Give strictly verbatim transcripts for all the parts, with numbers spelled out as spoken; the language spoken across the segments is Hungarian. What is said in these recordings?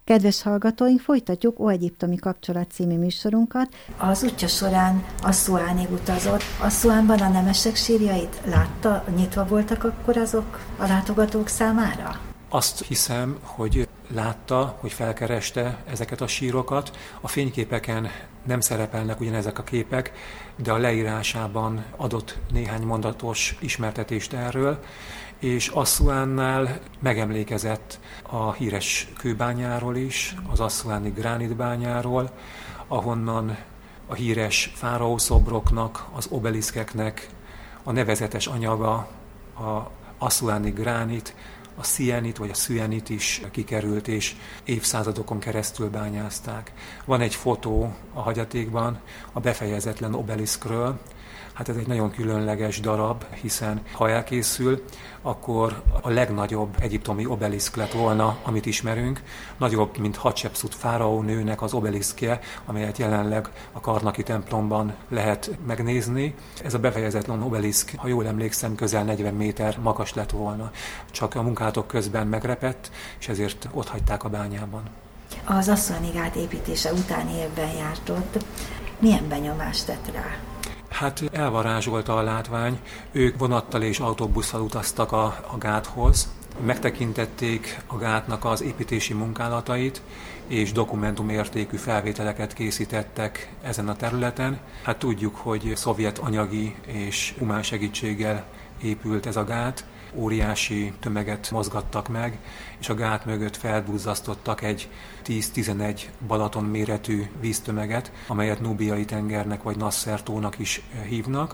Kedves hallgatóink, folytatjuk Óegyiptomi kapcsolat című műsorunkat. Az útja során Asszuánig utazott. Asszuánban a nemesek sírjait látta? Nyitva voltak akkor azok a látogatók számára? Azt hiszem, hogy látta, hogy felkereste ezeket a sírokat. A fényképeken nem szerepelnek ugyanezek a képek, de a leírásában adott néhány mondatos ismertetést erről, és Asszuánnál megemlékezett a híres kőbányáról is, az asszuáni gránitbányáról, ahonnan a híres fáraószobroknak, az obeliszkeknek a nevezetes anyaga, a asszuáni gránit, a szienit vagy a szüenit is kikerült, és évszázadokon keresztül bányázták. Van egy fotó a hagyatékban a befejezetlen obeliszkről. Hát ez egy nagyon különleges darab, hiszen ha elkészül, akkor a legnagyobb egyiptomi obeliszk lett volna, amit ismerünk. Nagyobb, mint Hatshepsut fáraónőnek az obeliszkje, amelyet jelenleg a Karnaki templomban lehet megnézni. Ez a befejezetlen obeliszk, ha jól emlékszem, közel negyven méter magas lett volna. Csak a munkálatok közben megrepett, és ezért ott hagyták a bányában. Az Asszuáni gát építése utáni évben járt ott. Milyen benyomást tett rá? Hát elvarázsolta a látvány. Ők vonattal és autóbusszal utaztak a, a gáthoz, megtekintették a gátnak az építési munkálatait, és dokumentumértékű felvételeket készítettek ezen a területen. Hát tudjuk, hogy szovjet anyagi és humán segítséggel épült ez a gát, óriási tömeget mozgattak meg, és a gát mögött felduzzasztottak egy tíz-tizenegy Balaton méretű víztömeget, amelyet Núbiai tengernek vagy Nasser tónak is hívnak.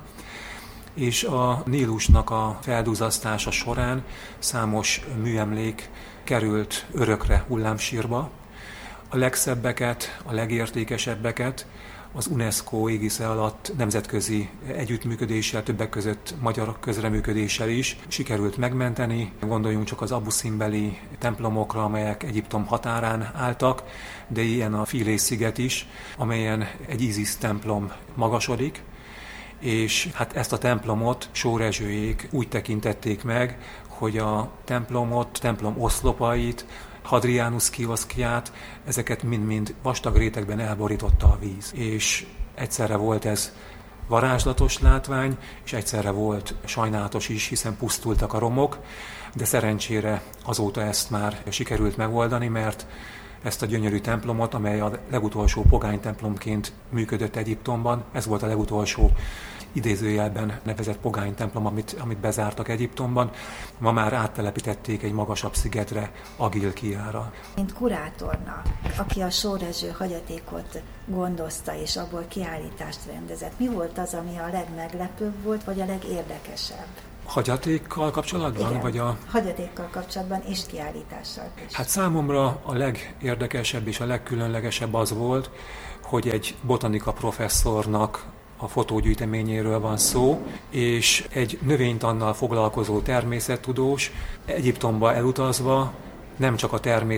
És a Nílusnak a felduzzasztása során számos műemlék került örökre hullámsírba. A legszebbeket, a legértékesebbeket az UNESCO égisze alatt nemzetközi együttműködéssel, többek között magyar közreműködéssel is sikerült megmenteni. Gondoljunk csak az Abu Simbeli templomokra, amelyek Egyiptom határán álltak, de ilyen a Filés-sziget is, amelyen egy Izisz templom magasodik, és hát ezt a templomot Sórezsőjék úgy tekintették meg, hogy a templomot, templom oszlopait, Hadrianus kioszkját, ezeket mind-mind vastag rétegben elborította a víz. És egyszerre volt ez varázslatos látvány, és egyszerre volt sajnálatos is, hiszen pusztultak a romok, de szerencsére azóta ezt már sikerült megoldani, mert ezt a gyönyörű templomot, amely a legutolsó pogány templomként működött Egyiptomban, ez volt a legutolsó idézőjelben nevezett pogány templom, amit, amit bezártak Egyiptomban, ma már áttelepítették egy magasabb szigetre, Agilkiára. Mint kurátornak, aki a Sórezső hagyatékot gondozta és abból kiállítást rendezett, mi volt az, ami a legmeglepőbb volt, vagy a legérdekesebb? Hagyatékkal kapcsolatban? Igen, vagy a... hagyatékkal kapcsolatban és kiállítással is. Hát számomra a legérdekesebb és a legkülönlegesebb az volt, hogy egy botanika professzornak a fotógyűjteményéről van szó, és egy növénytannal foglalkozó természettudós Egyiptomba elutazva nem csak a természet